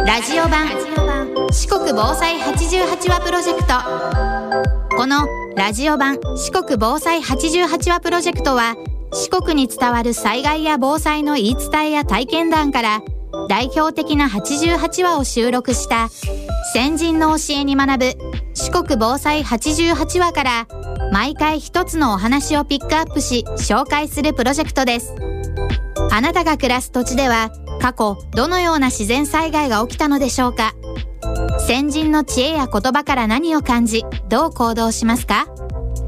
ラジオ版四国防災88話プロジェクト。このラジオ版四国防災88話プロジェクトは、四国に伝わる災害や防災の言い伝えや体験談から代表的な88話を収録した先人の教えに学ぶ四国防災88話から毎回一つのお話をピックアップし紹介するプロジェクトです。あなたが暮らす土地では過去どのような自然災害が起きたのでしょうか。先人の知恵や言葉から何を感じ、どう行動しますか。